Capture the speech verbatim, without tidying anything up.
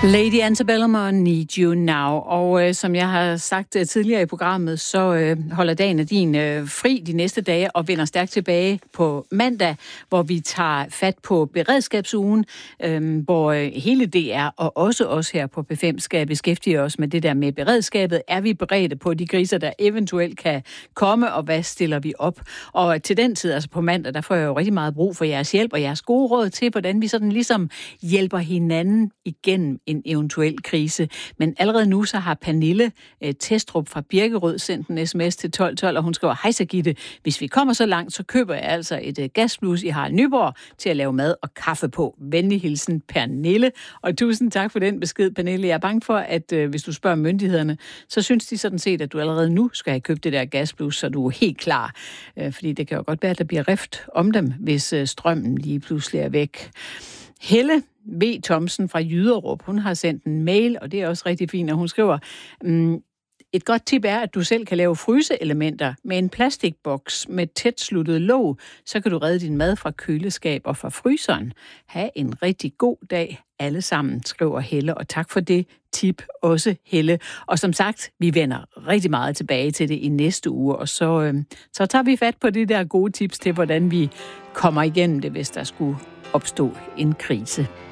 Lady Antebellum og Need You Now. Og øh, som jeg har sagt øh, tidligere i programmet, så øh, holder dagen af din øh, fri de næste dage og vender stærkt tilbage på mandag, hvor vi tager fat på beredskabsugen, øh, hvor øh, hele D R og også os her på P fem skal beskæftige os med det der med beredskabet. Er vi beredte på de kriser, der eventuelt kan komme, og hvad stiller vi op? Og til den tid, altså på mandag, der får jeg jo rigtig meget brug for jeres hjælp og jeres gode råd til, hvordan vi sådan ligesom hjælper hinanden igennem en eventuel krise. Men allerede nu så har Pernille eh, Testrup fra Birkerød sendt en sms til tolv tolv, og hun skriver: hej så Gitte, hvis vi kommer så langt, så køber jeg altså et uh, gasblus i Harald Nyborg til at lave mad og kaffe på. Venlig hilsen, Pernille. Og tusind tak for den besked, Pernille. Jeg er bange for, at uh, hvis du spørger myndighederne, så synes de sådan set, at du allerede nu skal have købt det der gasblus, så du er helt klar. Uh, fordi det kan jo godt være, at der bliver rift om dem, hvis uh, strømmen lige pludselig er væk. Helle V. Thomsen fra Jyderup, hun har sendt en mail, og det er også rigtig fint, og hun skriver: mm, et godt tip er, at du selv kan lave fryseelementer med en plastikboks med tæt sluttet låg, så kan du redde din mad fra køleskab og fra fryseren. Ha' en rigtig god dag alle sammen, skriver Helle, og tak for det tip også, Helle. Og som sagt, vi vender rigtig meget tilbage til det i næste uge, og så, øh, så tager vi fat på de der gode tips til, hvordan vi kommer igennem det, hvis der skulle opstå en krise.